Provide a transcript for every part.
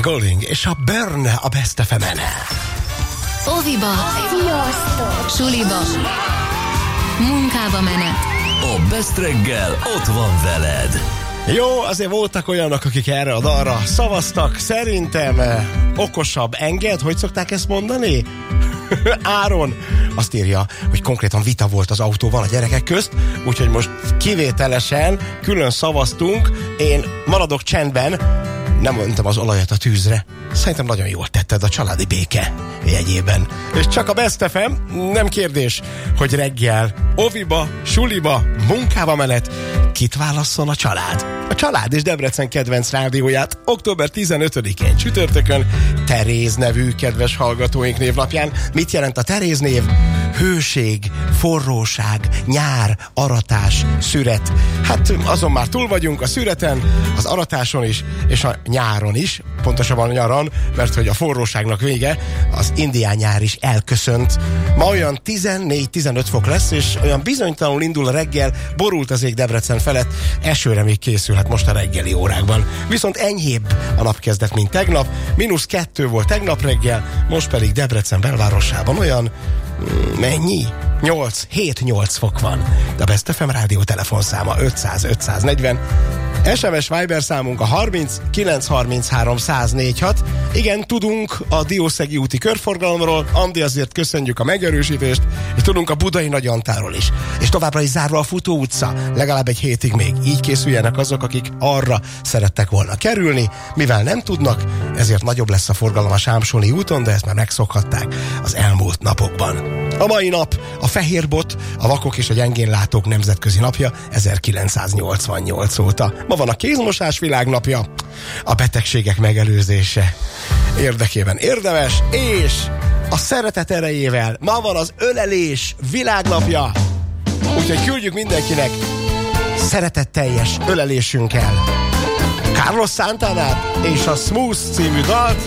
Golding és a Burn a Best FM-en. Óviba, suliba, munkába menet. A Best reggel ott van veled. Jó, azért voltak olyanok, akik erre a dalra szavaztak. Szerintem okosabb enged, hogy szokták ezt mondani? Áron azt írja, hogy konkrétan vita volt az autóval a gyerekek közt, úgyhogy most kivételesen külön szavaztunk. Én maradok csendben, nem mondtam az olajat a tűzre. Szerintem nagyon jól tetted a családi béke jegyében. És csak a Best FM, nem kérdés, hogy reggel oviba, suliba, munkába menet, kit válasszon a család? A Család és Debrecen kedvenc rádióját október 15-én csütörtökön Teréz nevű kedves hallgatóink névnapján. Mit jelent a Teréz név? Hőség, forróság, nyár, aratás, szüret. Hát azon már túl vagyunk, a szüreten, az aratáson is, és a nyáron is, pontosabban a nyaran, mert hogy a forróságnak vége, az indián nyár is elköszönt. Ma olyan 14-15 fok lesz, és olyan bizonytalanul indul a reggel, borult az ég Debrecen felett, esőre még készülhet most a reggeli órákban. Viszont enyhébb a napkezdet, mint tegnap, -2 volt tegnap reggel, most pedig Debrecen belvárosában olyan mennyi? 7-8 fok van. De a Best FM rádió telefonszáma 500-540. SMS Viber számunk a 30 933 104.6. Igen, tudunk a Diószegi úti körforgalomról, Andi, azért köszönjük a megerősítést, és tudunk a Budai Nagyantáról is. És továbbra is zárva a Futó utca, legalább egy hétig még. Így készüljenek azok, akik arra szerettek volna kerülni. Mivel nem tudnak, ezért nagyobb lesz a forgalom a Sámsoni úton, de ezt már megszokhatták az elmúlt napokban. A mai nap a Fehér Bot, a vakok és a gyengénlátók nemzetközi napja 1988 óta. Ma van a kézmosás világnapja, a betegségek megelőzése érdekében érdemes, és a szeretet erejével ma van az ölelés világnapja. Úgyhogy küldjük mindenkinek szeretetteljes ölelésünkkel Carlos Santanát és a Smooth című dalt.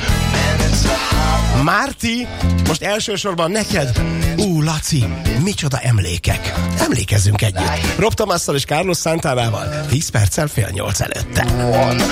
Márti, most elsősorban neked. Laci, micsoda emlékek. Emlékezzünk együtt. Rob Thomasszal és Carlos Santanával 10 perccel 7:30 előtte.